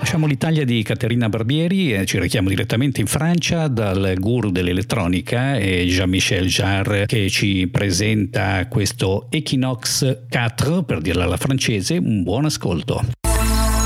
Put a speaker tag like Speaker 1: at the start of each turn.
Speaker 1: Lasciamo l'Italia di Caterina Barbieri e ci rechiamo direttamente in Francia dal guru dell'elettronica Jean-Michel Jarre, che ci presenta questo Equinox 4, per dirla alla francese. Un buon ascolto.